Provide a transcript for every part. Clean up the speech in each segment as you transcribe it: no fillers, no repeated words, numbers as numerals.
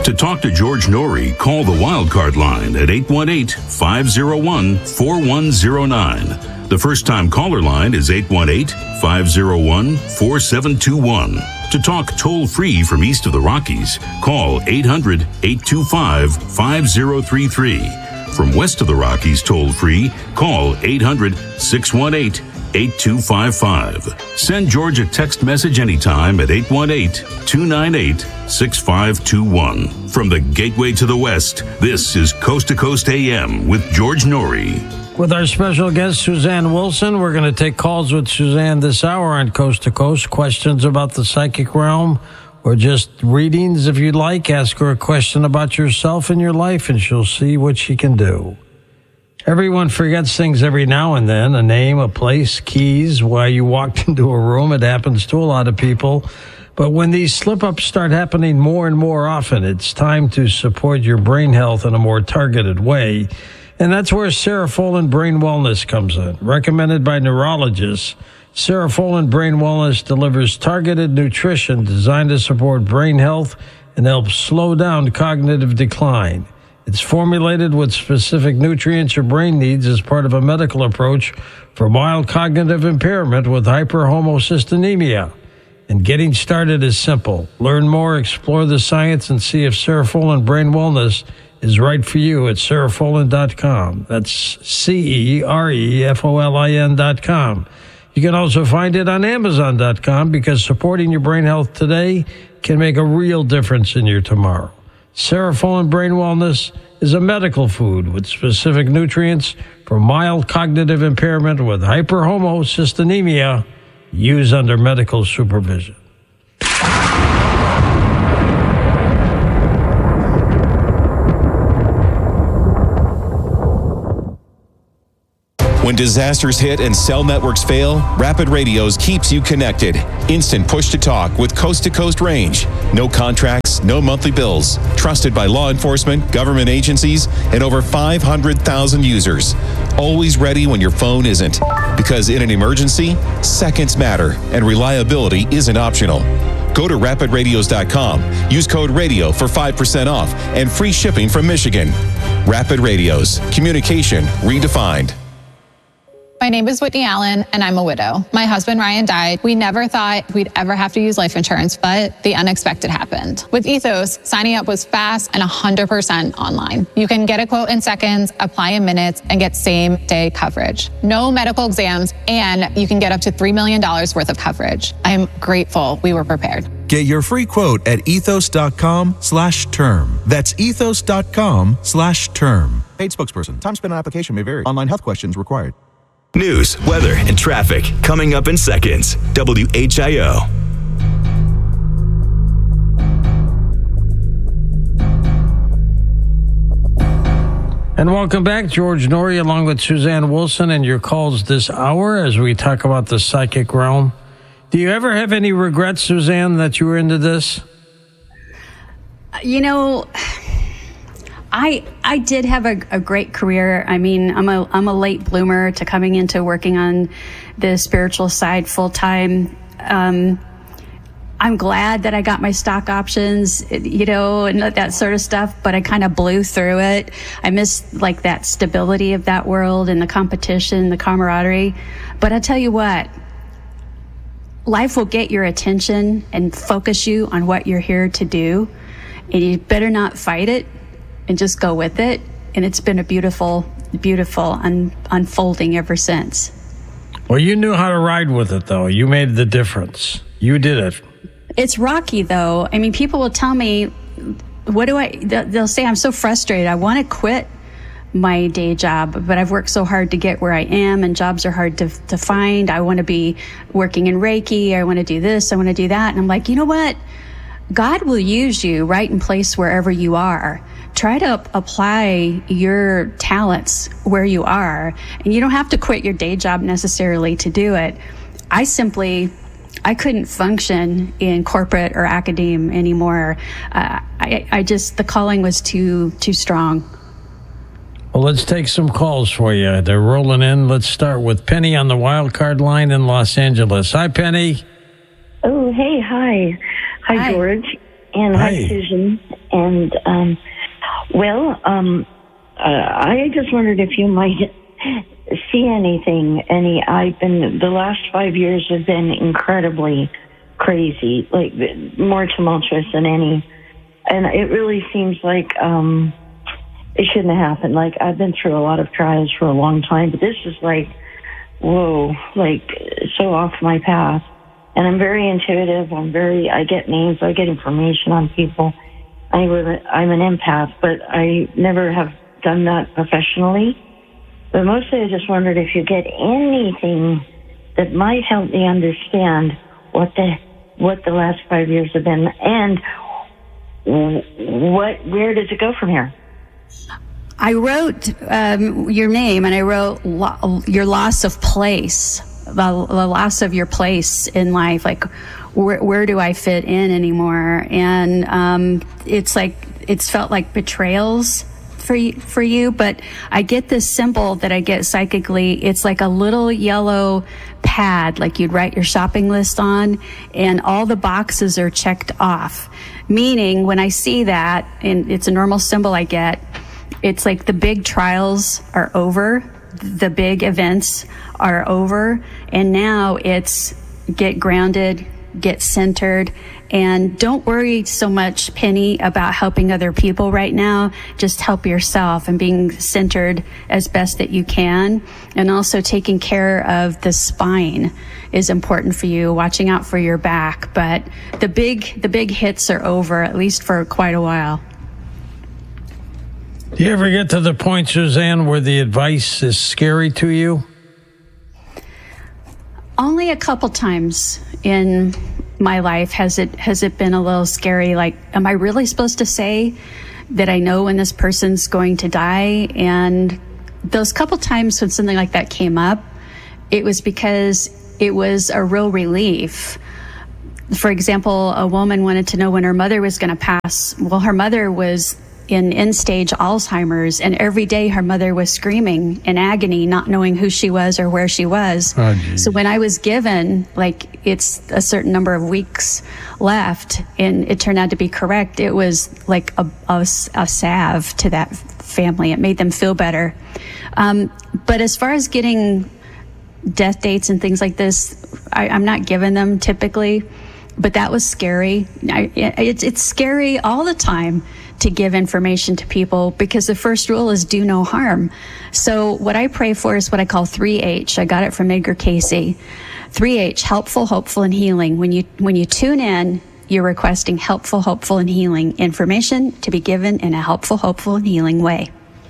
To talk to George Norrie, call the Wildcard line at 818-501-4109. The first-time caller line is 818-501-4721. To talk toll-free from east of the Rockies, call 800-825-5033. From west of the Rockies toll-free, call 800-618-8255. Send George a text message anytime at 818-298-6521. From the gateway to the west, this is Coast to Coast AM with George Norrie. With our special guest, Suzanne Wilson, we're going to take calls with Suzanne this hour on Coast to Coast. Questions about the psychic realm or just readings if you'd like. Ask her a question about yourself and your life, and she'll see what she can do. Everyone forgets things every now and then, a name, a place, keys, why you walked into a room. It happens to a lot of people. But when these slip-ups start happening more and more often, it's time to support your brain health in a more targeted way. And that's where Cerefolin Brain Wellness comes in. Recommended by neurologists, Cerefolin Brain Wellness delivers targeted nutrition designed to support brain health and help slow down cognitive decline. It's formulated with specific nutrients your brain needs as part of a medical approach for mild cognitive impairment with hyperhomocystinemia. And getting started is simple. Learn more, explore the science, and see if Cerefolin Brain Wellness is right for you at Cerefolin.com. That's Cerefolin.com. You can also find it on Amazon.com because supporting your brain health today can make a real difference in your tomorrow. Cerefolin Brain Wellness is a medical food with specific nutrients for mild cognitive impairment with hyperhomocystinemia. Use under medical supervision. When disasters hit and cell networks fail, Rapid Radios keeps you connected. Instant push-to-talk with coast-to-coast range. No contracts, no monthly bills. Trusted by law enforcement, government agencies, and over 500,000 users. Always ready when your phone isn't. Because in an emergency, seconds matter, and reliability isn't optional. Go to rapidradios.com. Use code RADIO for 5% off and free shipping from Michigan. Rapid Radios. Communication redefined. My name is Whitney Allen, and I'm a widow. My husband, Ryan, died. We never thought we'd ever have to use life insurance, but the unexpected happened. With Ethos, signing up was fast and 100% online. You can get a quote in seconds, apply in minutes, and get same-day coverage. No medical exams, and you can get up to $3 million worth of coverage. I'm grateful we were prepared. Get your free quote at ethos.com/term. That's ethos.com/term. Paid spokesperson. Time spent on application may vary. Online health questions required. News, weather, and traffic coming up in seconds. WHIO. And welcome back, George Norrie, along with Suzanne Wilson, and your calls this hour as we talk about the psychic realm. Do you ever have any regrets, Suzanne, that you were into this? You know, I did have a great career. I mean, I'm a late bloomer to coming into working on the spiritual side full time. I'm glad that I got my stock options, you know, and that sort of stuff, but I kind of blew through it. I missed like that stability of that world and the competition, the camaraderie. But I tell you what, life will get your attention and focus you on what you're here to do. And you better not fight it and just go with it. And it's been a beautiful, beautiful unfolding ever since. Well, you knew how to ride with it, though. You made the difference. You did it. It's rocky, though. I mean, people will tell me, they'll say, I'm so frustrated. I want to quit my day job, but I've worked so hard to get where I am, and jobs are hard to find. I want to be working in Reiki. I want to do this. I want to do that. And I'm like, you know what? God will use you right in place wherever you are. Try to apply your talents where you are. And you don't have to quit your day job necessarily to do it. I couldn't function in corporate or academe anymore. The calling was too strong. Well, let's take some calls for you. They're rolling in. Let's start with Penny on the wild card line in Los Angeles. Hi, Penny. Oh, hey, hi. Hi, George. And hi, Susan. And, I just wondered if you might see anything. The last 5 years have been incredibly crazy, like more tumultuous than any. And it really seems like it shouldn't have happened. Like, I've been through a lot of trials for a long time, but this is like, whoa, like so off my path. And I'm very intuitive. I get names, I get information on people. I'm an empath, but I never have done that professionally. But mostly I just wondered if you get anything that might help me understand what the last 5 years have been, and where does it go from here? I wrote your name, and I wrote your loss of place, the loss of your place in life. Like, where do I fit in anymore? And it's felt like betrayals for you. But I get this symbol that I get psychically. It's like a little yellow pad, like you'd write your shopping list on, and all the boxes are checked off. Meaning, when I see that, and it's a normal symbol I get, it's like the big trials are over, the big events are over, and now it's get grounded, get centered, and don't worry so much, Penny, about helping other people right now. Just help yourself, and being centered as best that you can, and also taking care of the spine is important for you, watching out for your back. But the big hits are over, at least for quite a while. Do you ever get to the point, Suzanne, where the advice is scary to you? Only a couple times in my life has it been a little scary. Like, am I really supposed to say that I know when this person's going to die? And those couple times when something like that came up, it was because it was a real relief. For example, a woman wanted to know when her mother was going to pass. Well, her mother was in end-stage Alzheimer's, and every day her mother was screaming in agony, not knowing who she was or where she was. So when I was given, like, it's a certain number of weeks left, and it turned out to be correct, it was like a salve to that family. It made them feel better. But as far as getting death dates and things like this, I'm not given them typically, but that was scary. It's scary all the time to give information to people, because the first rule is do no harm. So what I pray for is what I call 3H. I got it from Edgar Casey. 3H, helpful, hopeful, and healing. When you tune in, you're requesting helpful, hopeful, and healing information to be given in a helpful, hopeful, and healing way.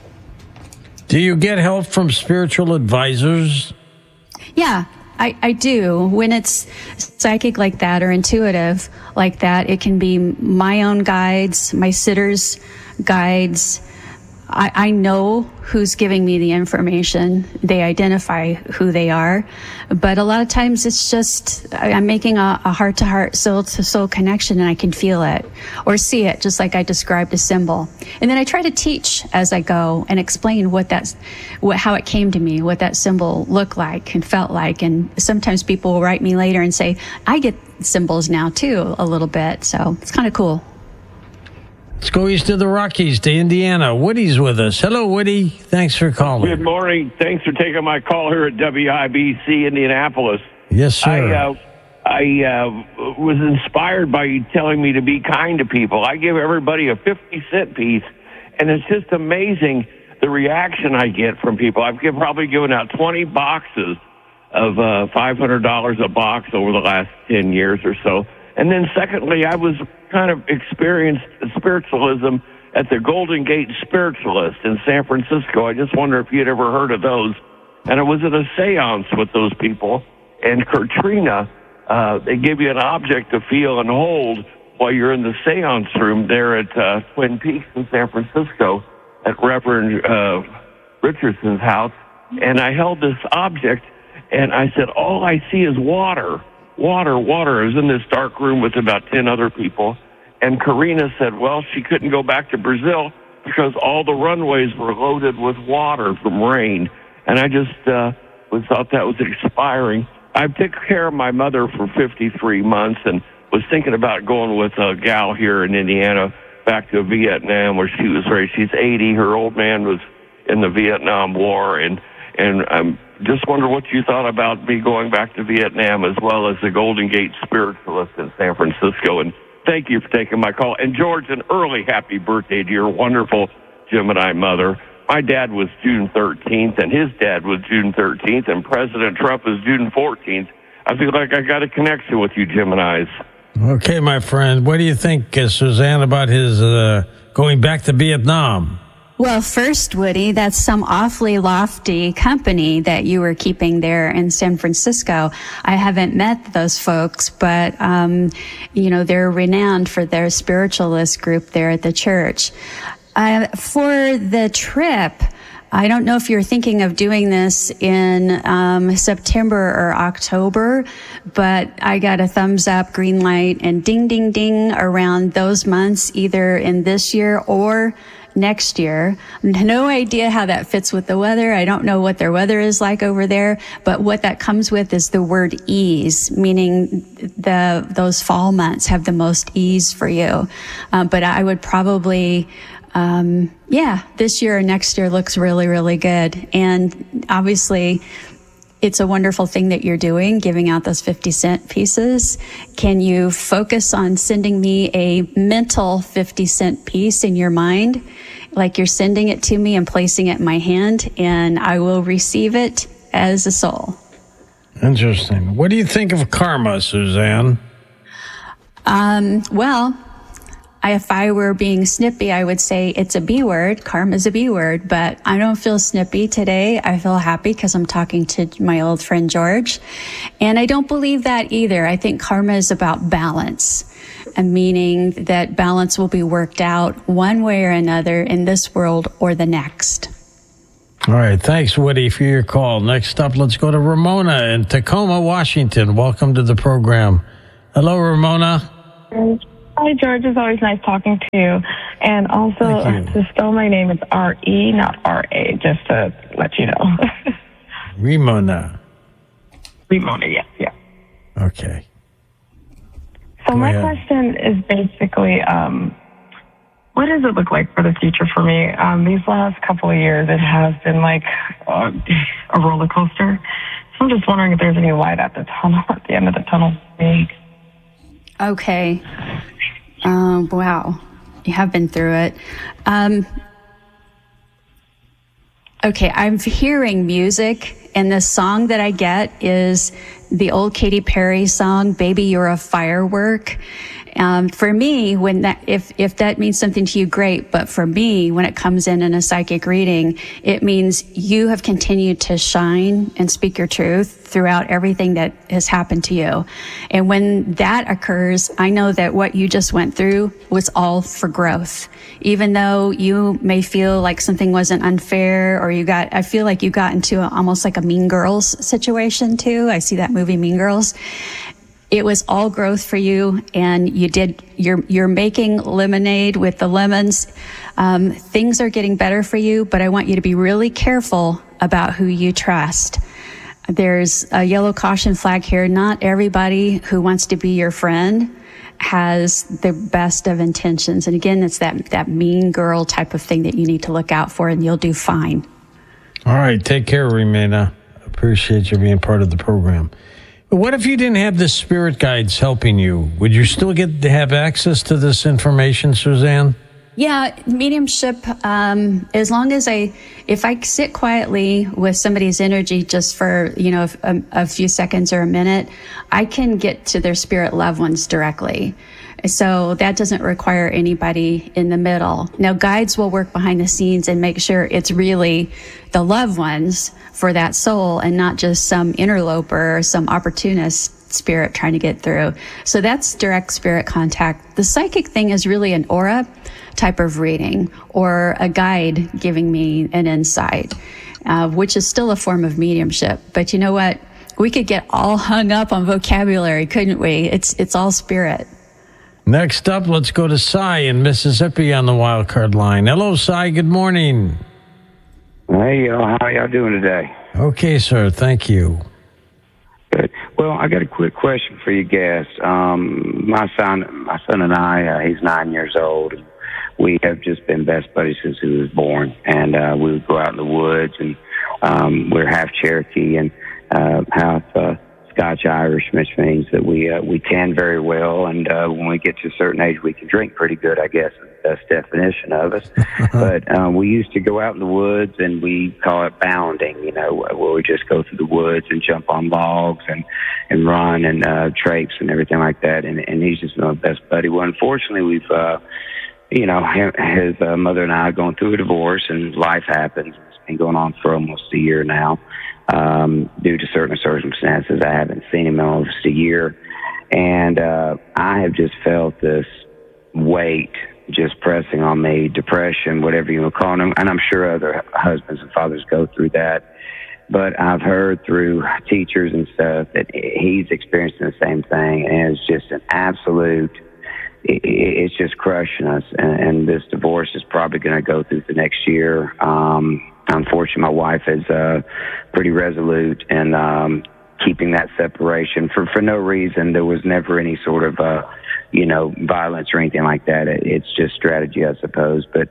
Do you get help from spiritual advisors? Yeah, I do. When it's psychic like that or intuitive like that, it can be my own guides, my sitters' guides. I know who's giving me the information. They identify who they are. But a lot of times it's just, I'm making a heart-to-heart, soul-to-soul connection, and I can feel it or see it, just like I described a symbol. And then I try to teach as I go and explain how it came to me, what that symbol looked like and felt like. And sometimes people will write me later and say, I get symbols now too, a little bit. So it's kind of cool. Let's go east of the Rockies to Indiana. Woody's with us. Hello, Woody. Thanks for calling. Good morning. Thanks for taking my call here at WIBC Indianapolis. Yes, sir. I was inspired by you telling me to be kind to people. I give everybody a 50-cent piece, and it's just amazing the reaction I get from people. I've probably given out 20 boxes of $500 a box over the last 10 years or so. And then secondly, I was kind of experienced spiritualism at the Golden Gate Spiritualist in San Francisco. I just wonder if you'd ever heard of those. And I was at a seance with those people. And Katrina, they give you an object to feel and hold while you're in the seance room there at Twin Peaks in San Francisco at Reverend Richardson's house. And I held this object, and I said, all I see is water. Water. I was in this dark room with about 10 other people. And Karina said, well, she couldn't go back to Brazil because all the runways were loaded with water from rain. And I just thought that was inspiring. I took care of my mother for 53 months and was thinking about going with a gal here in Indiana back to Vietnam where she was raised. She's 80. Her old man was in the Vietnam War, and just wonder what you thought about me going back to Vietnam, as well as the Golden Gate Spiritualist in San Francisco. And thank you for taking my call. And George, an early happy birthday to your wonderful Gemini mother. My dad was June 13th, and his dad was June 13th, and President Trump is June 14th. I feel like I got a connection with you Geminis. Okay, my friend. What do you think, Suzanne, about his going back to Vietnam? Well, first, Woody, that's some awfully lofty company that you were keeping there in San Francisco. I haven't met those folks, but, they're renowned for their spiritualist group there at the church. For the trip, I don't know if you're thinking of doing this in September or October, but I got a thumbs up, green light, and ding, ding, ding around those months, either in this year or next year. No idea how that fits with the weather. I don't know what their weather is like over there, but what that comes with is the word ease, meaning those fall months have the most ease for you. But I would probably, this year or next year looks really, really good. And obviously, it's a wonderful thing that you're doing, giving out those 50-cent pieces. Can you focus on sending me a mental 50-cent piece in your mind, like you're sending it to me and placing it in my hand, and I will receive it as a soul? Interesting. What do you think of karma, Suzanne? If I were being snippy, I would say it's a B word. Karma is a B word, but I don't feel snippy today. I feel happy because I'm talking to my old friend George. And I don't believe that either. I think karma is about balance, and meaning that balance will be worked out one way or another in this world or the next. All right. Thanks, Woody, for your call. Next up, let's go to Ramona in Tacoma, Washington. Welcome to the program. Hello, Ramona. Hi, George. It's always nice talking to you. And also, to spell my name, it's R-E, not R-A, just to let you know. Ramona. Ramona, yes, yeah. Okay. So my question is basically, what does it look like for the future for me? These last couple of years, it has been like a roller coaster. So I'm just wondering if there's any light at the end of the tunnel for me. Okay. Wow. You have been through it. Okay, I'm hearing music, and the song that I get is the old Katy Perry song, Baby, You're a Firework. For me, when if that means something to you, great. But for me, when it comes in a psychic reading, it means you have continued to shine and speak your truth throughout everything that has happened to you. And when that occurs, I know that what you just went through was all for growth. Even though you may feel like something wasn't unfair, or I feel like you got into almost like a Mean Girls situation too. I see that movie Mean Girls. It was all growth for you, and you're making lemonade with the lemons. Things are getting better for you, but I want you to be really careful about who you trust. There's a yellow caution flag here. Not everybody who wants to be your friend has the best of intentions. And again, it's that mean girl type of thing that you need to look out for, and you'll do fine. All right. Take care, Ramona. Appreciate you being part of the program. But what if you didn't have the spirit guides helping you? Would you still get to have access to this information, Suzanne? Yeah, mediumship, as long as if I sit quietly with somebody's energy just for, a few seconds or a minute, I can get to their spirit loved ones directly. So that doesn't require anybody in the middle. Now, guides will work behind the scenes and make sure it's really the loved ones for that soul and not just some interloper or some opportunist spirit trying to get through. So that's direct spirit contact. The psychic thing is really an aura type of reading or a guide giving me an insight, which is still a form of mediumship. But you know what? We could get all hung up on vocabulary, couldn't we? It's all spirit. Next up, let's go to Cy in Mississippi on the wild card line. Hello, Cy. Good morning. Hey, how are y'all doing today? Okay, sir. Thank you. Good. Well, I got a quick question for you guys. My son and I, he's 9 years old. we have just been best buddies since he was born. And we would go out in the woods, and we're half Cherokee and half Scotch-Irish, which means that we tan very well, and when we get to a certain age, we can drink pretty good, I guess, is the best definition of us. But we used to go out in the woods, and we call it bounding, where we just go through the woods and jump on logs and run and traipse and everything like that, and he's just my best buddy. Well, unfortunately, we've his mother and I are going through a divorce, and life happens. It's been going on for almost a year now. Due to certain circumstances, I haven't seen him in almost a year. And I have just felt this weight just pressing on me, depression, whatever you want to call them. And I'm sure other husbands and fathers go through that. But I've heard through teachers and stuff that he's experiencing the same thing. And it's just an absolute, it's just crushing us. And this divorce is probably going to go through the next year. Unfortunately, my wife is pretty resolute in keeping that separation for no reason. There was never any sort of, violence or anything like that. It's just strategy, I suppose. But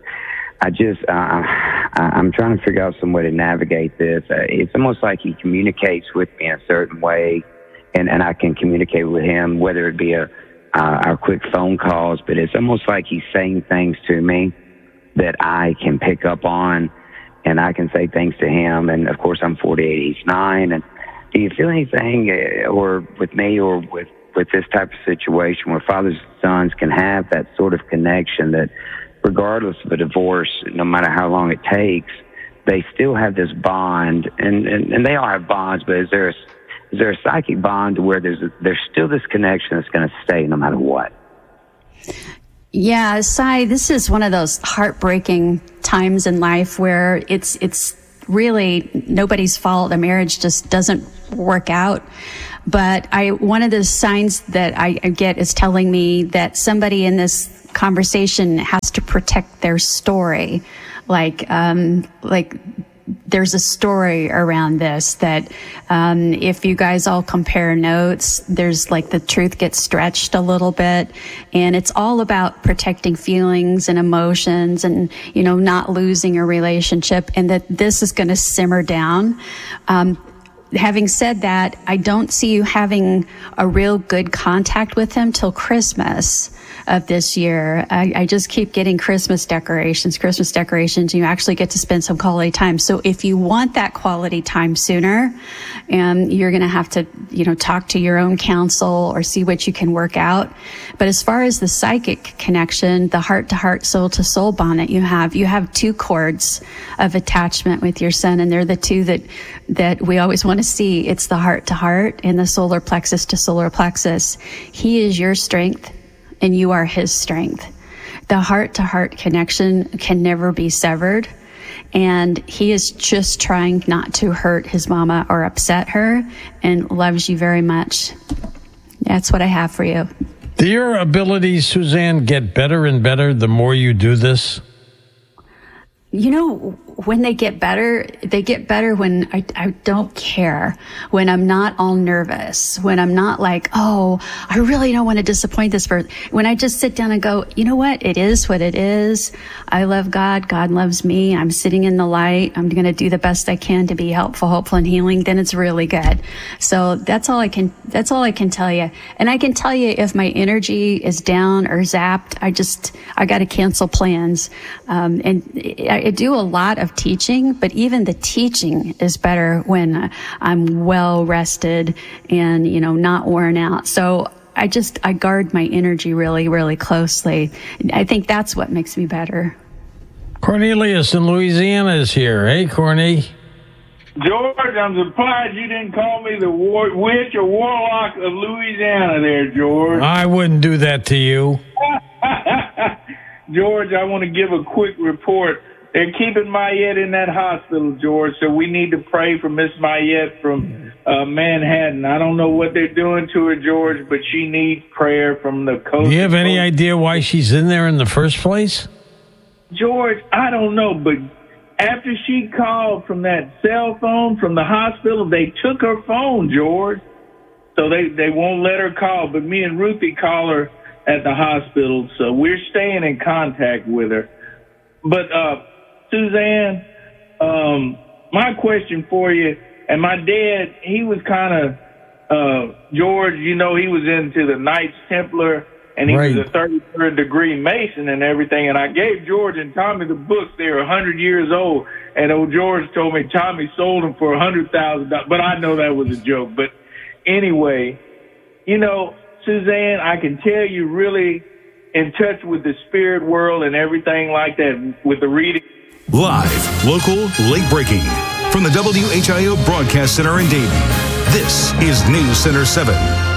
I'm trying to figure out some way to navigate this. It's almost like he communicates with me in a certain way, and I can communicate with him, whether it be our quick phone calls, but it's almost like he's saying things to me that I can pick up on. And I can say things to him, and of course I'm 48, he's 9. And do you feel anything, or with me, or with this type of situation where fathers and sons can have that sort of connection that, regardless of a divorce, no matter how long it takes, they still have this bond, and they all have bonds, but is there a psychic bond where there's still this connection that's going to stay no matter what? Yeah, Cy, this is one of those heartbreaking times in life where it's really nobody's fault. A marriage just doesn't work out. But one of the signs that I get is telling me that somebody in this conversation has to protect their story. Like there's a story around this that if you guys all compare notes, there's like the truth gets stretched a little bit, and it's all about protecting feelings and emotions and, not losing a relationship, and that this is going to simmer down. Having said that, I don't see you having a real good contact with him till Christmas of this year. I just keep getting Christmas decorations. You actually get to spend some quality time. So if you want that quality time sooner, you're going to have to, talk to your own counsel or see what you can work out. But as far as the psychic connection, the heart-to-heart, soul-to-soul bond that you have 2 cords of attachment with your son, and they're the 2 that we always want to see. It's the heart-to-heart and the solar plexus to solar plexus. He is your strength, and you are his strength. The heart-to-heart connection can never be severed, and he is just trying not to hurt his mama or upset her, and loves you very much. That's what I have for you. Do your abilities, Suzanne, get better and better the more you do this? When they get better when I don't care, when I'm not all nervous, when I'm not like, oh, I really don't want to disappoint this person. When I just sit down and go, you know what? It is what it is. I love God. God loves me. I'm sitting in the light. I'm going to do the best I can to be helpful, hopeful, and healing. Then it's really good. So that's all I can tell you. And I can tell you if my energy is down or zapped, I got to cancel plans. And I do a lot of teaching, but even the teaching is better when I'm well rested and, not worn out. So I guard my energy really, really closely. I think that's what makes me better. Cornelius in Louisiana is here. Hey, Corny. George, I'm surprised you didn't call me the witch or warlock of Louisiana there, George. I wouldn't do that to you. George, I want to give a quick report. They're keeping Mayette in that hospital, George, so we need to pray for Miss Mayette from Manhattan. I don't know what they're doing to her, George, but she needs prayer from the coast. Do you have any idea why she's in there in the first place? George, I don't know, but after she called from that cell phone from the hospital, they took her phone, George. So they won't let her call, but me and Ruthie call her at the hospital, so we're staying in contact with her. But Suzanne, my question for you, and my dad, he was kind of, George, you know, he was into the Knights Templar, and he was a 33rd degree Mason and everything. And I gave George and Tommy the books. They were 100 years old. And old George told me Tommy sold them for $100,000. But I know that was a joke. But anyway, you know, Suzanne, I can tell you really in touch with the spirit world and everything like that with the reading. Live, local, late breaking. From the WHIO Broadcast Center in Dayton, this is News Center 7.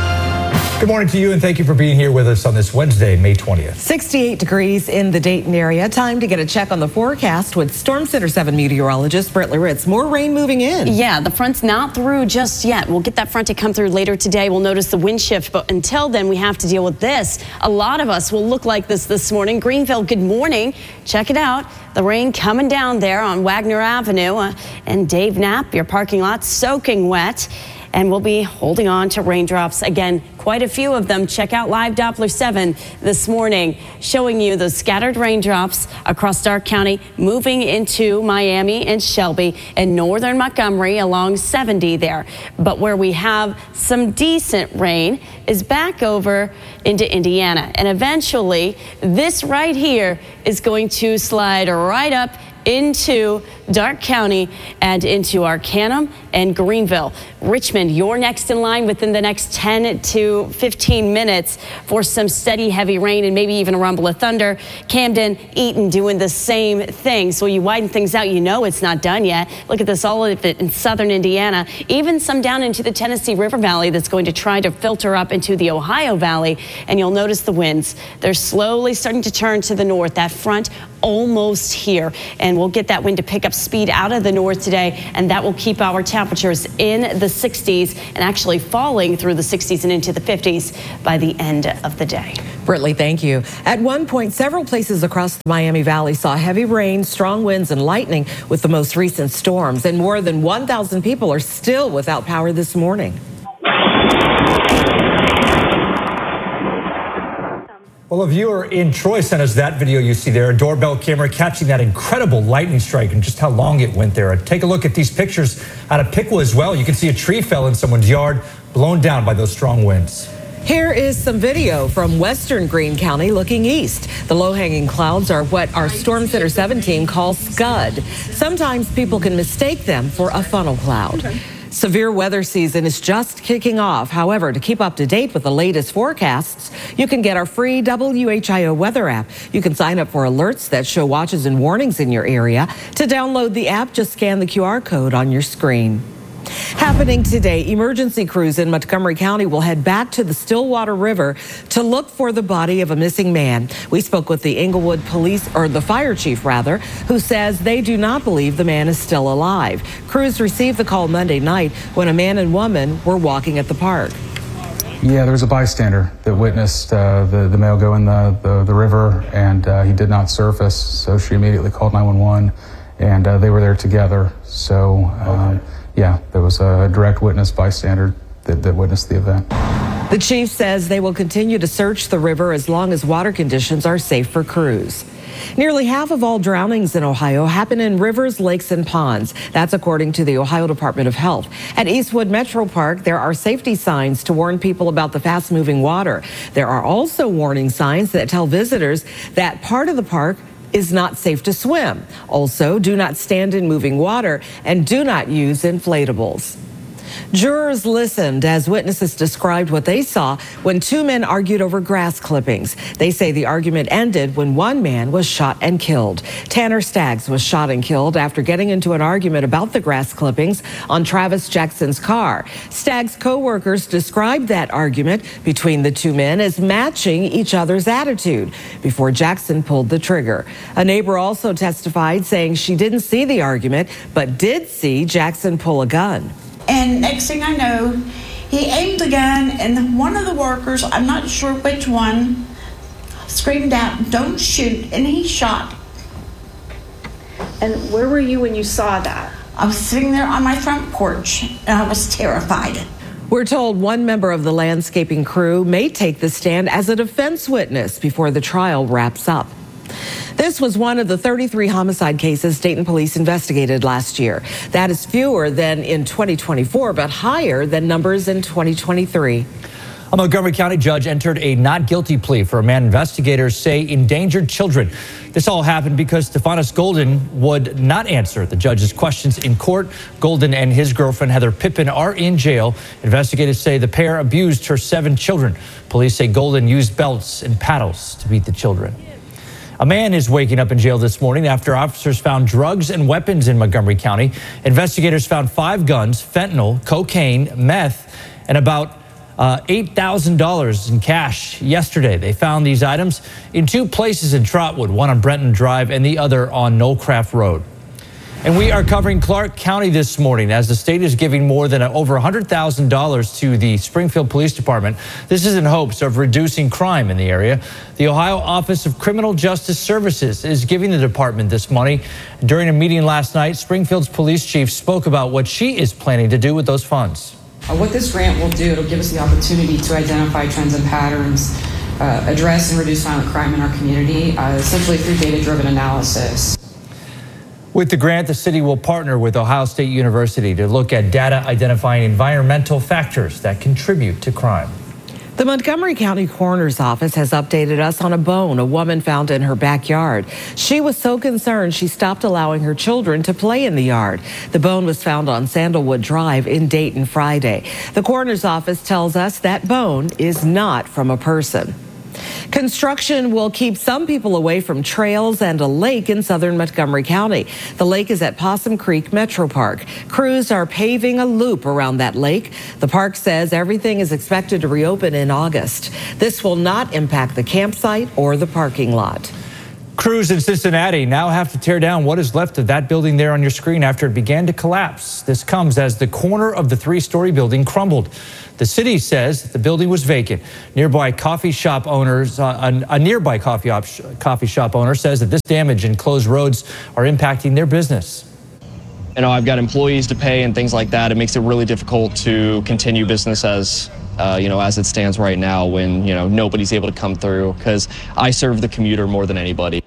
Good morning to you, and thank you for being here with us on this Wednesday, May 20th. 68 degrees in the Dayton area. Time to get a check on the forecast with Storm Center 7 meteorologist Brentley Ritz. More rain moving in. Yeah, the front's not through just yet. We'll get that front to come through later today. We'll notice the wind shift, but until then, we have to deal with this. A lot of us will look like this morning. Greenville, good morning. Check it out. The rain coming down there on Wagner Avenue and Dave Knapp, your parking lot soaking wet. And we'll be holding on to raindrops again, quite a few of them. Check out Live Doppler 7 this morning, showing you the scattered raindrops across Stark County, moving into Miami and Shelby and northern Montgomery along 70 there. But where we have some decent rain is back over into Indiana. And eventually, this right here is going to slide right up into Darke County and into Arcanum and Greenville. Richmond, you're next in line within the next 10 to 15 minutes for some steady heavy rain and maybe even a rumble of thunder. Camden, Eaton doing the same thing. So you widen things out, you know it's not done yet. Look at this, all of it in southern Indiana, even some down into the Tennessee River Valley that's going to try to filter up into the Ohio Valley. And you'll notice the winds. They're slowly starting to turn to the north. That front almost here, and we'll get that wind to pick up speed out of the north today, and that will keep our temperatures in the 60s and actually falling through the 60s and into the 50s by the end of the day. Brentley, thank you. At one point, several places across the Miami Valley saw heavy rain, strong winds, and lightning with the most recent storms, and more than 1,000 people are still without power this morning. Well, a viewer in Troy sent us that video you see there, a doorbell camera catching that incredible lightning strike and just how long it went there. Take a look at these pictures out of Piqua as well. You can see a tree fell in someone's yard, blown down by those strong winds. Here is some video from western Greene County looking east. The low-hanging clouds are what our Storm Center 7 team calls scud. Sometimes people can mistake them for a funnel cloud. Okay. Severe weather season is just kicking off. However, to keep up to date with the latest forecasts, you can get our free WHIO weather app. You can sign up for alerts that show watches and warnings in your area. To download the app, just scan the QR code on your screen. Happening today, emergency crews in Montgomery County will head back to the Stillwater River to look for the body of a missing man. We spoke with the Englewood police, or the fire chief rather, who says they do not believe the man is still alive. Crews received the call Monday night when a man and woman were walking at the park. Yeah, there was a bystander that witnessed the male go in the river, and he did not surface, so she immediately called 911, and they were there together. So, yeah, there was a direct witness bystander that witnessed the event. The chief says they will continue to search the river as long as water conditions are safe for crews. Nearly half of all drownings in Ohio happen in rivers, lakes, and ponds. That's according to the Ohio Department of Health. At Eastwood Metro Park, there are safety signs to warn people about the fast-moving water. There are also warning signs that tell visitors that part of the park is not safe to swim. Also, do not stand in moving water and do not use inflatables. Jurors listened as witnesses described what they saw when two men argued over grass clippings. They say the argument ended when one man was shot and killed. Tanner Staggs was shot and killed after getting into an argument about the grass clippings on Travis Jackson's car. Staggs' co-workers described that argument between the two men as matching each other's attitude before Jackson pulled the trigger. A neighbor also testified, saying she didn't see the argument, but did see Jackson pull a gun. And next thing I know, he aimed the gun, and one of the workers, I'm not sure which one, screamed out, "Don't shoot," and he shot. And where were you when you saw that? I was sitting there on my front porch, and I was terrified. We're told one member of the landscaping crew may take the stand as a defense witness before the trial wraps up. This was one of the 33 homicide cases Dayton police investigated last year. That is fewer than in 2024, but higher than numbers in 2023. A Montgomery County judge entered a not guilty plea for a man investigators say endangered children. This all happened because Stephanis Golden would not answer the judge's questions in court. Golden and his girlfriend, Heather Pippin, are in jail. Investigators say the pair abused her 7 children. Police say Golden used belts and paddles to beat the children. A man is waking up in jail this morning after officers found drugs and weapons in Montgomery County. Investigators found 5 guns, fentanyl, cocaine, meth, and about $8,000 in cash yesterday. They found these items in 2 places in Trotwood, one on Brenton Drive and the other on Knollcraft Road. And we are covering Clark County this morning as the state is giving more than over $100,000 to the Springfield Police Department. This is in hopes of reducing crime in the area. The Ohio Office of Criminal Justice Services is giving the department this money. During a meeting last night, Springfield's police chief spoke about what she is planning to do with those funds. What this grant will do, it'll give us the opportunity to identify trends and patterns, address and reduce violent crime in our community, essentially through data-driven analysis. With the grant, the city will partner with Ohio State University to look at data identifying environmental factors that contribute to crime. The Montgomery County Coroner's Office has updated us on a bone a woman found in her backyard. She was so concerned she stopped allowing her children to play in the yard. The bone was found on Sandalwood Drive in Dayton Friday. The Coroner's Office tells us that bone is not from a person. Construction will keep some people away from trails and a lake in southern Montgomery County. The lake is at Possum Creek Metro Park. Crews are paving a loop around that lake. The park says everything is expected to reopen in August. This will not impact the campsite or the parking lot. Crews in Cincinnati now have to tear down what is left of that building there on your screen after it began to collapse. This comes as the corner of the 3-story building crumbled. The city says that the building was vacant. Nearby coffee shop owners, a nearby coffee shop owner says that this damage and closed roads are impacting their business. You know, I've got employees to pay and things like that. It makes it really difficult to continue business as it stands right now when, nobody's able to come through because I serve the commuter more than anybody.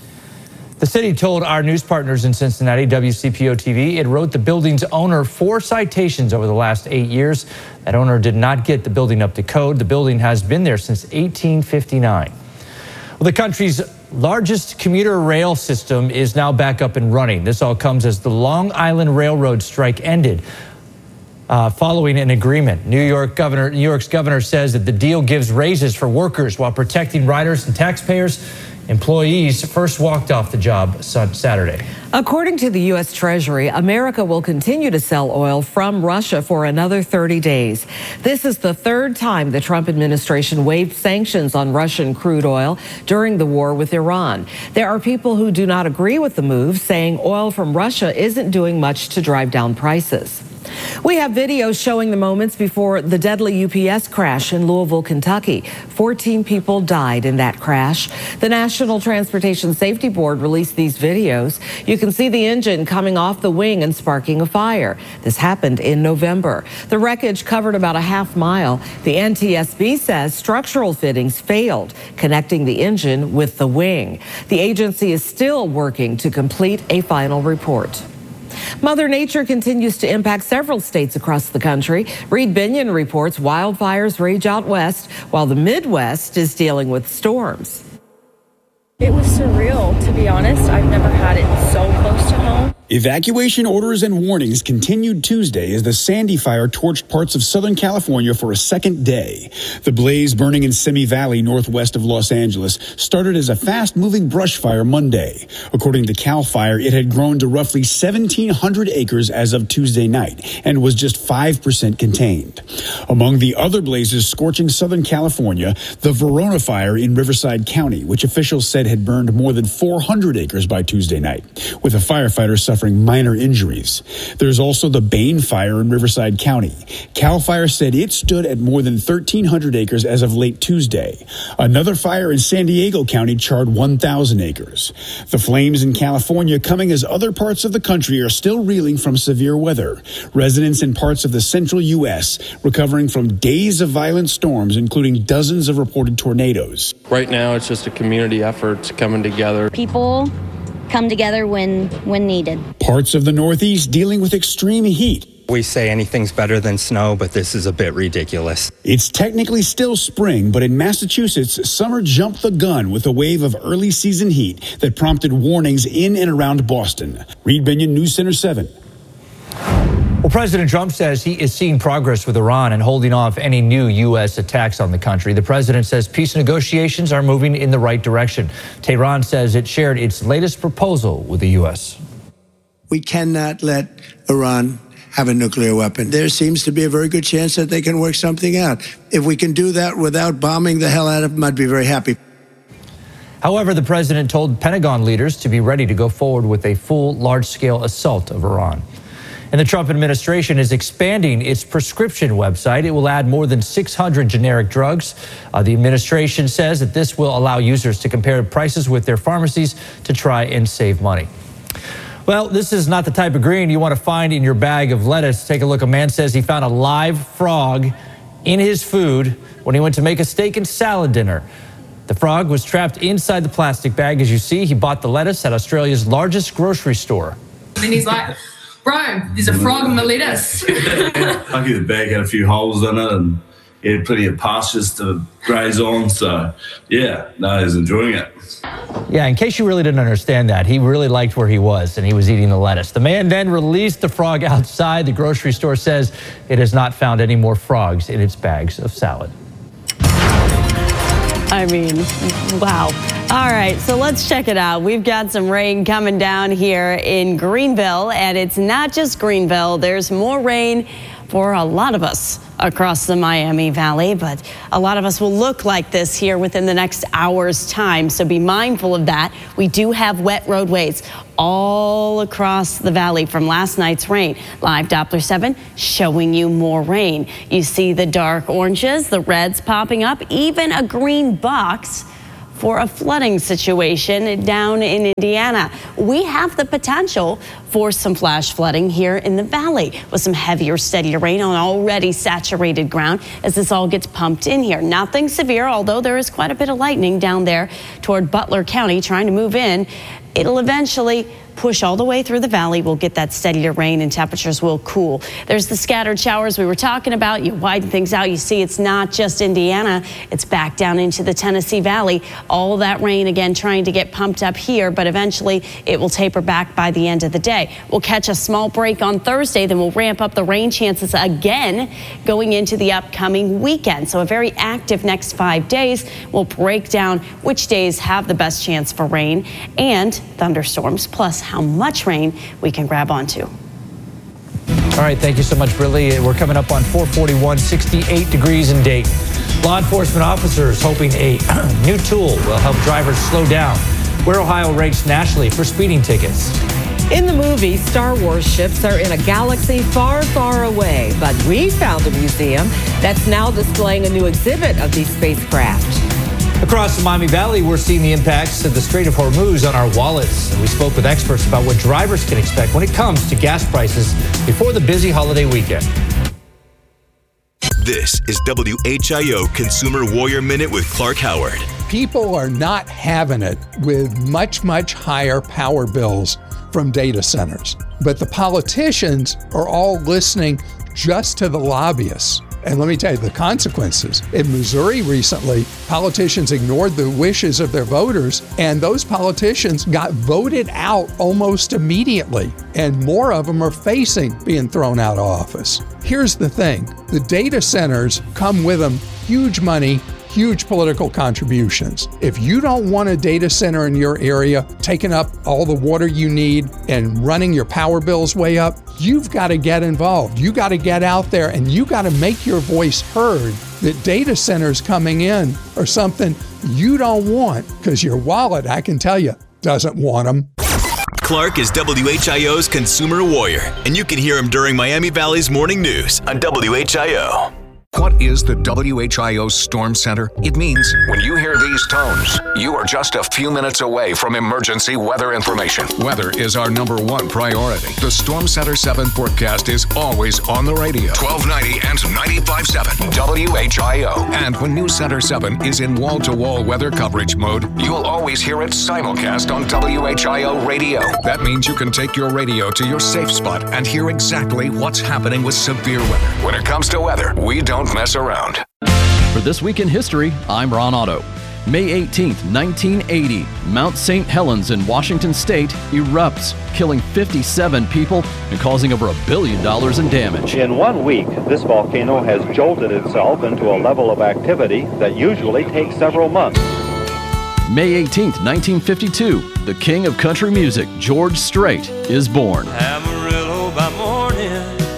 The city told our news partners in Cincinnati, WCPO-TV, it wrote the building's owner 4 citations over the last 8 years. That owner did not get the building up to code. The building has been there since 1859. Well, the country's largest commuter rail system is now back up and running. This all comes as the Long Island Railroad strike ended following an agreement. New York's governor says that the deal gives raises for workers while protecting riders and taxpayers. Employees first walked off the job Saturday. According to the U.S. Treasury, America will continue to sell oil from Russia for another 30 days. This is the 3rd time the Trump administration waived sanctions on Russian crude oil during the war with Iran. There are people who do not agree with the move, saying oil from Russia isn't doing much to drive down prices. We have videos showing the moments before the deadly UPS crash in Louisville, Kentucky. 14 people died in that crash. The National Transportation Safety Board released these videos. You can see the engine coming off the wing and sparking a fire. This happened in November. The wreckage covered about a half mile. The NTSB says structural fittings failed, connecting the engine with the wing. The agency is still working to complete a final report. Mother Nature continues to impact several states across the country. Reed Binion reports wildfires rage out west, while the Midwest is dealing with storms. It was surreal, to be honest. I've never had it so close to home. Evacuation orders and warnings continued Tuesday as the Sandy fire torched parts of Southern California for a second day. The blaze burning in Simi Valley, northwest of Los Angeles, started as a fast-moving brush fire Monday. According to CAL FIRE, it had grown to roughly 1,700 acres as of Tuesday night and was just 5% contained. Among the other blazes scorching Southern California, the Verona fire in Riverside County, which officials said had burned more than 400 acres by Tuesday night, with a firefighter suffering suffering minor injuries. There's also the Bain fire in Riverside County. CAL FIRE said it stood at more than 1,300 acres as of late Tuesday. Another fire in San Diego County charred 1,000 acres. The flames in California coming as other parts of the country are still reeling from severe weather. Residents in parts of the central U.S. recovering from days of violent storms, including dozens of reported tornadoes. Right now, it's just a community effort coming together. People come together when needed. Parts of the Northeast dealing with extreme heat. We say anything's better than snow, but this is a bit ridiculous. It's technically still spring, but in Massachusetts, summer jumped the gun with a wave of early season heat that prompted warnings in and around Boston. Reed Binion, News Center 7. Well, President Trump says he is seeing progress with Iran and holding off any new U.S. attacks on the country. The president says peace negotiations are moving in the right direction. Tehran says it shared its latest proposal with the U.S. We cannot let Iran have a nuclear weapon. There seems to be a very good chance that they can work something out. If we can do that without bombing the hell out of them, I'd be very happy. However, the president told Pentagon leaders to be ready to go forward with a full, large-scale assault of Iran. And the Trump administration is expanding its prescription website. It will add more than 600 generic drugs. The administration says that this will allow users to compare prices with their pharmacies to try and save money. Well, this is not the type of green you want to find in your bag of lettuce. Take a look. A man says he found a live frog in his food when he went to make a steak and salad dinner. The frog was trapped inside the plastic bag. As you see, he bought the lettuce at Australia's largest grocery store. And he's like, bro, there's a frog in the lettuce. Lucky the bag had a few holes in it and he had plenty of pastures to graze on. So, yeah, no, he's enjoying it. Yeah, in case you really didn't understand that, he really liked where he was and he was eating the lettuce. The man then released the frog outside. The grocery store says it has not found any more frogs in its bags of salad. I mean, wow. All right, so let's check it out. We've got some rain coming down here in Greenville, and it's not just Greenville. There's more rain for a lot of us across the Miami Valley, but a lot of us will look like this here within the next hour's time, so be mindful of that. We do have wet roadways all across the valley from last night's rain. Live Doppler 7 showing you more rain. You see the dark oranges, the reds popping up, even a green box for a flooding situation down in Indiana. We have the potential for some flash flooding here in the valley with some heavier, steadier rain on already saturated ground as this all gets pumped in here. Nothing severe, although there is quite a bit of lightning down there toward Butler County trying to move in. It'll eventually push all the way through the valley. We'll get that steadier rain and temperatures will cool. There's the scattered showers we were talking about. You widen things out. You see it's not just Indiana. It's back down into the Tennessee Valley. All that rain again trying to get pumped up here, but eventually it will taper back by the end of the day. We'll catch a small break on Thursday, then we'll ramp up the rain chances again going into the upcoming weekend. So a very active next 5 days. We'll break down which days have the best chance for rain and thunderstorms, plus how much rain we can grab onto. All right, thank you so much, Briley. We're coming up on 441, 68 degrees in Dayton. Law enforcement officers hoping a new tool will help drivers slow down. Where Ohio ranks nationally for speeding tickets. In the movie, Star Wars ships are in a galaxy far, far away, but we found a museum that's now displaying a new exhibit of these spacecraft. Across the Miami Valley, we're seeing the impacts of the Strait of Hormuz on our wallets. And we spoke with experts about what drivers can expect when it comes to gas prices before the busy holiday weekend. This is WHIO Consumer Warrior Minute with Clark Howard. People are not having it with much, much higher power bills from data centers. But the politicians are all listening just to the lobbyists. And let me tell you the consequences. In Missouri recently, politicians ignored the wishes of their voters, and those politicians got voted out almost immediately. And more of them are facing being thrown out of office. Here's the thing. The data centers come with them huge money, huge political contributions. If you don't want a data center in your area taking up all the water you need and running your power bills way up, you've got to get involved. You got to get out there and you got to make your voice heard that data centers coming in are something you don't want because your wallet, I can tell you, doesn't want them. Clark is WHIO's consumer warrior, and you can hear him during Miami Valley's morning news on WHIO. What is the WHIO Storm Center? It means when you hear these tones, you are just a few minutes away from emergency weather information. Weather is our #1 priority. The Storm Center 7 forecast is always on the radio. 1290 and 95.7 WHIO. And when News Center 7 is in wall-to-wall weather coverage mode, you'll always hear it simulcast on WHIO radio. That means you can take your radio to your safe spot and hear exactly what's happening with severe weather. When it comes to weather, we don't mess around. For This Week in History, I'm Ron Otto. May 18th, 1980, Mount St. Helens in Washington State erupts, killing 57 people and causing over $1 billion in damage. In 1 week, this volcano has jolted itself into a level of activity that usually takes several months. May 18th, 1952, the king of country music, George Strait, is born. Amarillo by morning,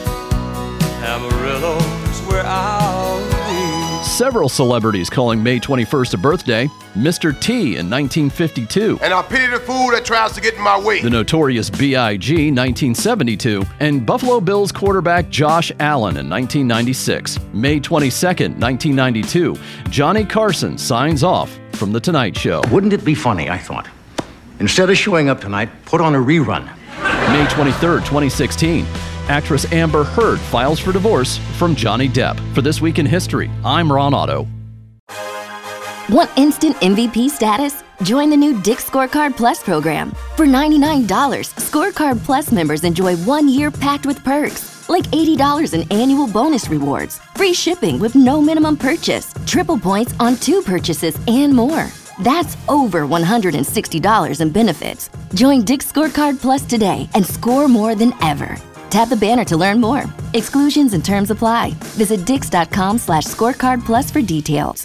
Amarillo's where I'll be. Several celebrities calling May 21st a birthday. Mr. T in 1952. And I pity the fool that tries to get in my way. The Notorious B.I.G. 1972. And Buffalo Bills quarterback Josh Allen in 1996. May 22nd, 1992. Johnny Carson signs off from The Tonight Show. Wouldn't it be funny, I thought, instead of showing up tonight, put on a rerun. May 23rd, 2016. Actress Amber Heard files for divorce from Johnny Depp. For This Week in History, I'm Ron Otto. Want instant MVP status? Join the new Dick's Scorecard Plus program. For $99, Scorecard Plus members enjoy 1 year packed with perks, like $80 in annual bonus rewards, free shipping with no minimum purchase, triple points on 2 purchases, and more. That's over $160 in benefits. Join Dick's Scorecard Plus today and score more than ever. Tap the banner to learn more. Exclusions and terms apply. Visit dix.com/scorecardplus for details.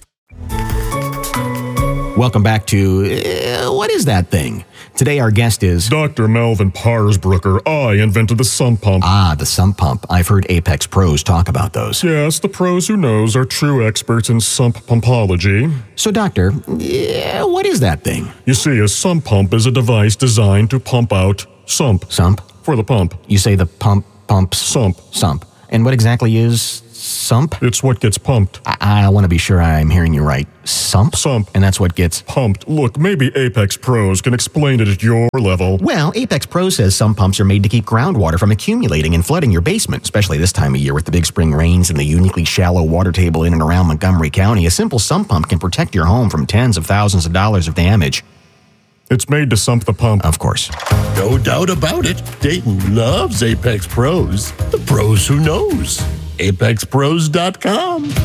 Welcome back to What Is That Thing? Today our guest is Dr. Melvin Parsbrucker. I invented the sump pump. Ah, the sump pump. I've heard Apex pros talk about those. Yes, the pros who knows are true experts in sump pumpology. So, Doctor, what is that thing? You see, a sump pump is a device designed to pump out sump. Sump? For the pump. You say the pumps? Sump. Sump. And what exactly is sump? It's what gets pumped. I want to be sure I'm hearing you right. Sump? Sump. And that's what gets pumped. Look, maybe Apex Pros can explain it at your level. Well, Apex Pro says sump pumps are made to keep groundwater from accumulating and flooding your basement, especially this time of year with the big spring rains and the uniquely shallow water table in and around Montgomery County. A simple sump pump can protect your home from tens of thousands of dollars of damage. It's made to sump the pump. Of course. No doubt about it. Dayton loves Apex Pros. The pros who knows. ApexPros.com.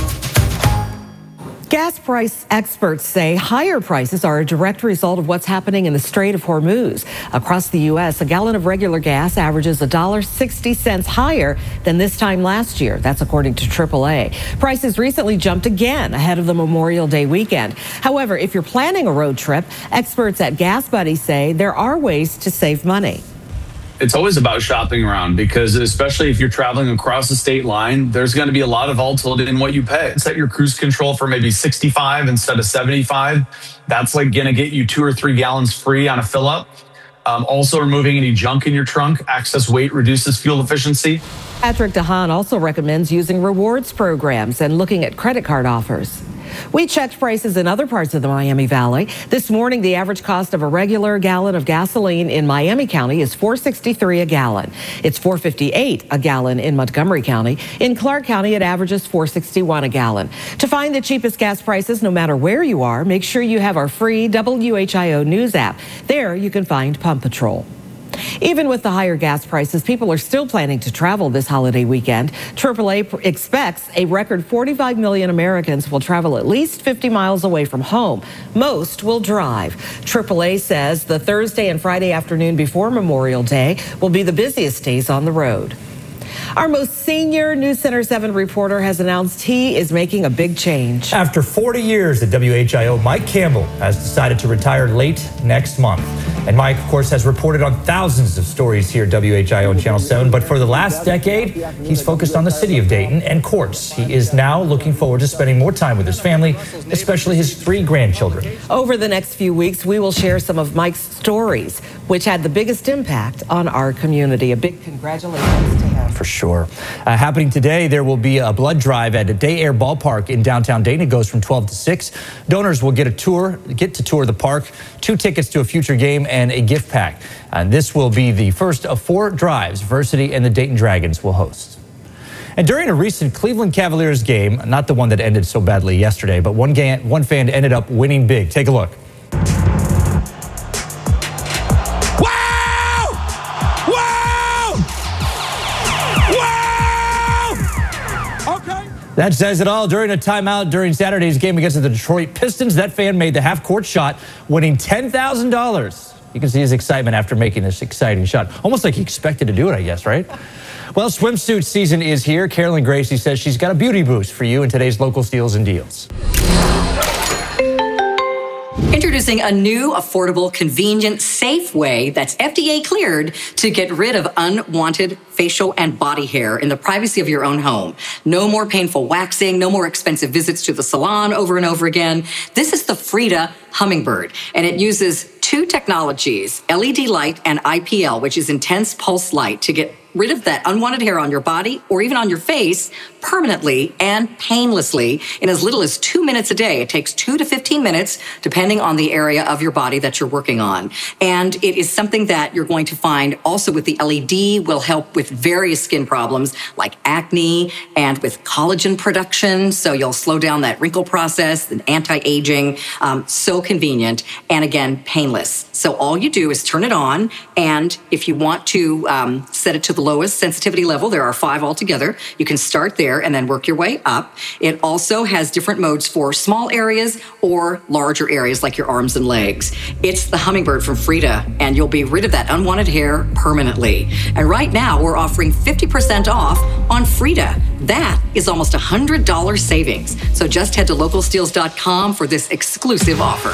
Gas price experts say higher prices are a direct result of what's happening in the Strait of Hormuz. Across the U.S., a gallon of regular gas averages $1.60 higher than this time last year. That's according to AAA. Prices recently jumped again ahead of the Memorial Day weekend. However, if you're planning a road trip, experts at Gas Buddy say there are ways to save money. It's always about shopping around because especially if you're traveling across the state line, there's going to be a lot of volatility in what you pay. Set your cruise control for maybe 65 instead of 75. That's like going to get you 2 or 3 gallons free on a fill up. Also removing any junk in your trunk. Excess weight reduces fuel efficiency. Patrick DeHaan also recommends using rewards programs and looking at credit card offers. We checked prices in other parts of the Miami Valley. This morning, the average cost of a regular gallon of gasoline in Miami County is $4.63 a gallon. It's $4.58 a gallon in Montgomery County. In Clark County, it averages $4.61 a gallon. To find the cheapest gas prices, no matter where you are, make sure you have our free WHIO News app. There, you can find Pump Patrol. Even with the higher gas prices, people are still planning to travel this holiday weekend. AAA expects a record 45 million Americans will travel at least 50 miles away from home. Most will drive. AAA says the Thursday and Friday afternoon before Memorial Day will be the busiest days on the road. Our most senior News Center 7 reporter has announced he is making a big change. After 40 years at WHIO, Mike Campbell has decided to retire late next month. And Mike, of course, has reported on thousands of stories here at WHIO and Channel 7. But for the last decade, he's focused on the city of Dayton and courts. He is now looking forward to spending more time with his family, especially his 3 grandchildren. Over the next few weeks, we will share some of Mike's stories, which had the biggest impact on our community. A big congratulations to him. For sure. Happening today, there will be a blood drive at Day Air Ballpark in downtown Dayton. It goes from 12 to 6. Donors will get to tour the park, 2 tickets to a future game, and a gift pack. This will be the first of 4 drives Varsity and the Dayton Dragons will host. And during a recent Cleveland Cavaliers game, not the one that ended so badly yesterday, but one fan ended up winning big. Take a look. That says it all. During a timeout during Saturday's game against the Detroit Pistons, that fan made the half-court shot, winning $10,000. You can see his excitement after making this exciting shot. Almost like he expected to do it, I guess, right? Well, swimsuit season is here. Carolyn Gracie says she's got a beauty boost for you in today's local steals and deals. Introducing a new, affordable, convenient, safe way that's FDA cleared to get rid of unwanted facial and body hair in the privacy of your own home. No more painful waxing, no more expensive visits to the salon over and over again. This is the Frida Hummingbird, and it uses 2 technologies, LED light and IPL, which is intense pulse light, to get rid of that unwanted hair on your body or even on your face permanently and painlessly in as little as 2 minutes a day. It takes 2 to 15 minutes, depending on the area of your body that you're working on. And it is something that you're going to find also with the LED will help with various skin problems like acne and with collagen production. So you'll slow down that wrinkle process, and anti-aging. So convenient and, again, painless. So all you do is turn it on, and if you want to set it to the lowest sensitivity level, there are 5 altogether. You can start there and then work your way up. It also has different modes for small areas or larger areas like your arms and legs. It's the Hummingbird from Frida, and you'll be rid of that unwanted hair permanently. And right now, we're offering 50% off on Frida. That is almost $100 savings. So just head to localsteals.com for this exclusive offer.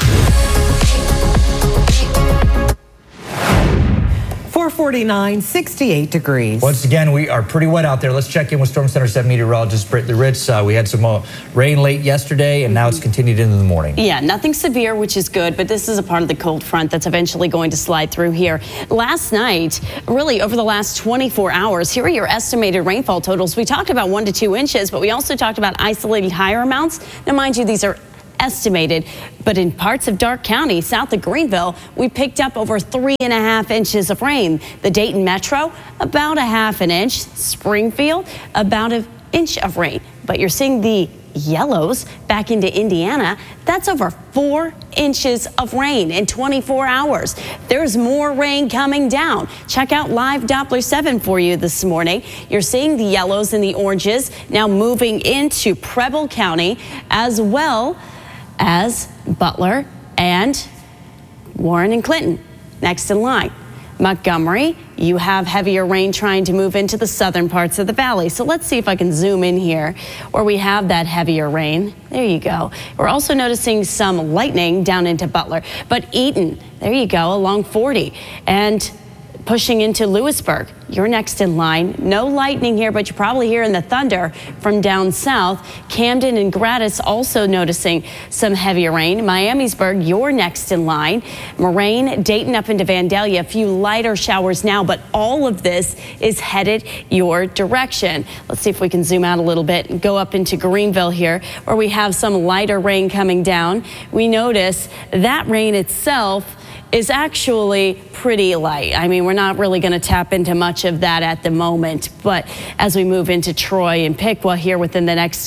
449, 68 degrees. Once again, we are pretty wet out there. Let's check in with Storm Center 7 meteorologist Brittany Ritz. We had some rain late yesterday, and now it's continued into the morning. Yeah, nothing severe, which is good, but this is a part of the cold front that's eventually going to slide through here. Last night, really over the last 24 hours, here are your estimated rainfall totals. We talked about 1 to 2 inches, but we also talked about isolated higher amounts. Now, mind you, these are estimated, but in parts of Darke County, south of Greenville, we picked up over 3.5 inches of rain. The Dayton Metro, about a 1/2 inch. Springfield, about 1 inch of rain. But you're seeing the yellows back into Indiana. That's over 4 inches of rain in 24 hours. There's more rain coming down. Check out Live Doppler 7 for you this morning. You're seeing the yellows and the oranges now moving into Preble County, as well as Butler and Warren and Clinton next in line. Montgomery, you have heavier rain trying to move into the southern parts of the valley. So let's see if I can zoom in here where we have that heavier rain. There you go. We're also noticing some lightning down into Butler. But Eaton, there you go, along 40. And pushing into Lewisburg, you're next in line. No lightning here, but you're probably hearing the thunder from down south. Camden and Gratis also noticing some heavier rain. Miamisburg, you're next in line. Moraine, Dayton up into Vandalia, a few lighter showers now, but all of this is headed your direction. Let's see if we can zoom out a little bit and go up into Greenville here, where we have some lighter rain coming down. We notice that rain itself is actually pretty light. I mean, we're not really going to tap into much of that at the moment, but as we move into Troy and Piqua here within the next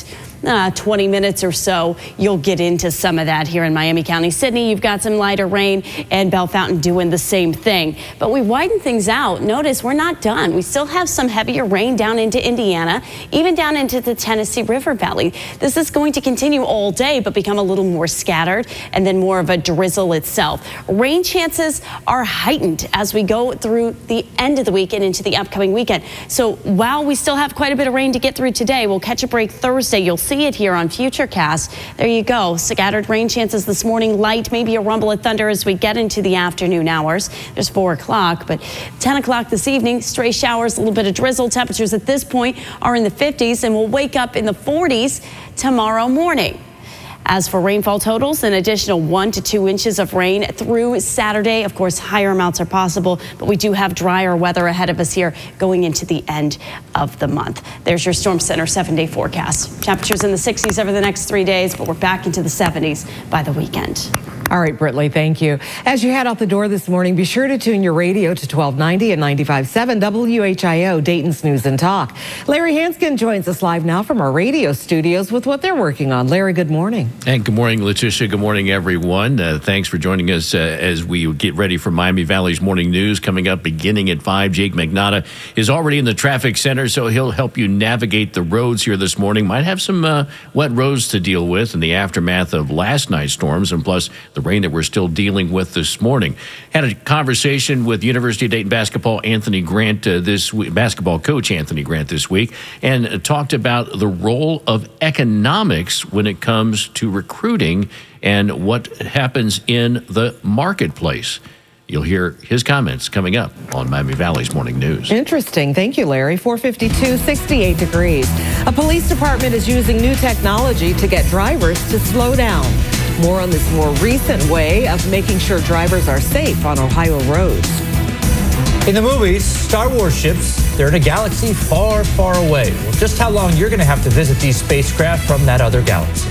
20 minutes or so, you'll get into some of that here in Miami County. Sydney, you've got some lighter rain, and Bellefontaine doing the same thing. But we widen things out. Notice we're not done. We still have some heavier rain down into Indiana, even down into the Tennessee River Valley. This is going to continue all day, but become a little more scattered and then more of a drizzle itself. Rain chances are heightened as we go through the end of the week and into the upcoming weekend. So while we still have quite a bit of rain to get through today, we'll catch a break Thursday. You'll see it here on Futurecast. There you go. Scattered rain chances this morning, light, maybe a rumble of thunder as we get into the afternoon hours. There's 4 o'clock, but 10 o'clock this evening, stray showers, a little bit of drizzle. Temperatures at this point are in the 50s, and we'll wake up in the 40s tomorrow morning. As for rainfall totals, an additional 1 to 2 inches of rain through Saturday. Of course, higher amounts are possible, but we do have drier weather ahead of us here going into the end of the month. There's your Storm Center 7-day forecast. Temperatures in the 60s over the next 3 days, but we're back into the 70s by the weekend. All right, Britley, thank you. As you head out the door this morning, be sure to tune your radio to 1290 and 95.7 WHIO, Dayton's News and Talk. Larry Hanskin joins us live now from our radio studios with what they're working on. Larry, good morning. And good morning, Letitia. Good morning, everyone. Thanks for joining us as we get ready for Miami Valley's morning news coming up beginning at 5. Jake Magnotta is already in the traffic center, so he'll help you navigate the roads here this morning. Might have some wet roads to deal with in the aftermath of last night's storms, and plus the rain that we're still dealing with this morning. Had a conversation with University of Dayton basketball Anthony Grant this week, basketball coach Anthony Grant this week, and talked about the role of economics when it comes to recruiting and what happens in the marketplace. You'll hear his comments coming up on Miami Valley's Morning News. Interesting. Thank you, Larry. 452, 68 degrees. A police department is using new technology to get drivers to slow down. More on this more recent way of making sure drivers are safe on Ohio roads. In the movies, Star Wars ships, they're in a galaxy far, far away. Well, just how long you're going to have to visit these spacecraft from that other galaxy.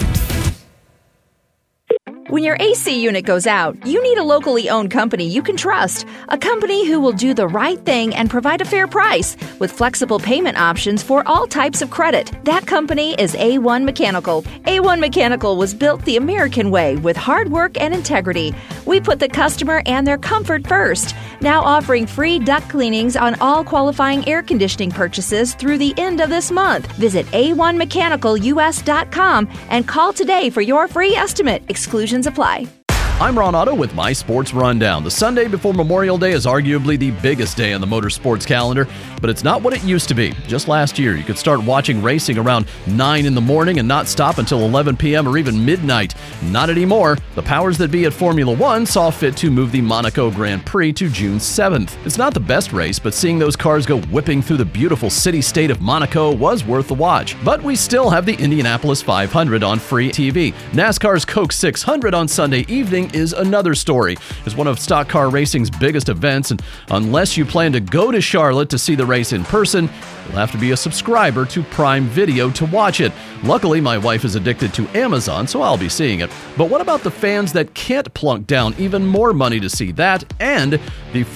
When your AC unit goes out, you need a locally owned company you can trust. A company who will do the right thing and provide a fair price with flexible payment options for all types of credit. That company is A1 Mechanical. A1 Mechanical was built the American way with hard work and integrity. We put the customer and their comfort first. Now offering free duct cleanings on all qualifying air conditioning purchases through the end of this month. Visit a1mechanicalus.com and call today for your free estimate. Exclusions apply. I'm Ron Otto with my Sports Rundown. The Sunday before Memorial Day is arguably the biggest day on the motorsports calendar, but it's not what it used to be. Just last year, you could start watching racing around 9 in the morning and not stop until 11 p.m. or even midnight. Not anymore. The powers that be at Formula One saw fit to move the Monaco Grand Prix to June 7th. It's not the best race, but seeing those cars go whipping through the beautiful city-state of Monaco was worth the watch. But we still have the Indianapolis 500 on free TV. NASCAR's Coke 600 on Sunday evening is another story. It's one of stock car racing's biggest events, and unless you plan to go to Charlotte to see the race in person, you'll have to be a subscriber to Prime Video to watch it. Luckily, my wife is addicted to Amazon, so I'll be seeing it. But what about the fans that can't plunk down even more money to see that and the